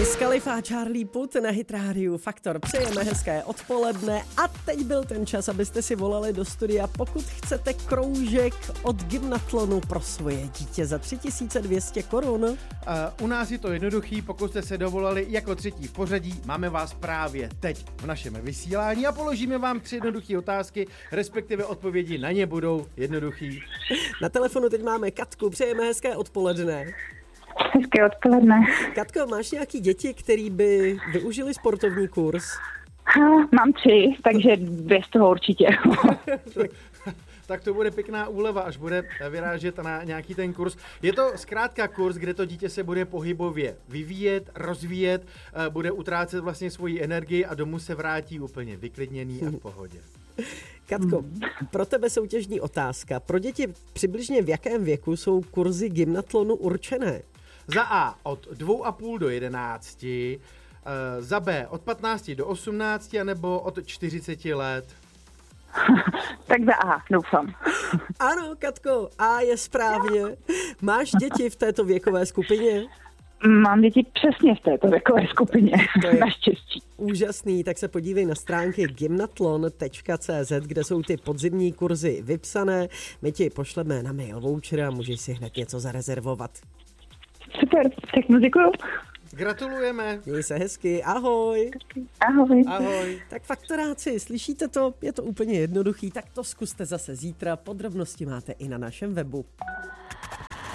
Wiz Khalifa a Charlie Puth na Hit Radio Faktor. Přejeme hezké odpoledne a teď byl ten čas, abyste si volali do studia, pokud chcete kroužek od Gymnatlonu pro svoje dítě za 3200 korun. U nás je to jednoduchý, pokud jste se dovolali jako třetí v pořadí, máme vás právě teď v našem vysílání a položíme vám 3 jednoduché otázky, respektive odpovědi na ně budou jednoduchý. Na telefonu teď máme Katku, přejeme hezké odpoledne. Hezké odpoledne. Katko, máš nějaký děti, který by využili sportovní kurz? Mám 3, takže 2 z toho určitě. Tak to bude pěkná úleva, až bude vyrážet na nějaký ten kurz. Je to zkrátka kurz, kde to dítě se bude pohybově vyvíjet, rozvíjet, bude utrácet vlastně svoji energii a domů se vrátí úplně vyklidněný a v pohodě. Katko, pro tebe soutěžní otázka. Pro děti přibližně v jakém věku jsou kurzy Gymnatlonu určené? Za A od 2,5 do 11, za B od 15 do 18 nebo od 40 let. Tak za A, doufám. Ano, Katko, A je správně. Máš děti v této věkové skupině? Mám děti přesně v této věkové skupině, naštěstí. Úžasný, tak se podívej na stránky gymnatlon.cz, kde jsou ty podzimní kurzy vypsané. My ti pošleme na mail voucher a můžeš si hned něco zarezervovat. Super, tak mu děkuju. Gratulujeme. Měj se hezky, ahoj. Ahoj. Ahoj. Tak faktoráci, slyšíte to? Je to úplně jednoduchý, tak to zkuste zase zítra. Podrobnosti máte i na našem webu.